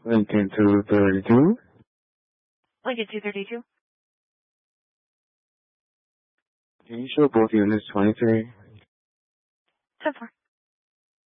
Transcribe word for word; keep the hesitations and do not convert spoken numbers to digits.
Lincoln two thirty-two. Lincoln two thirty-two. Can you show both units twenty-three? ten four.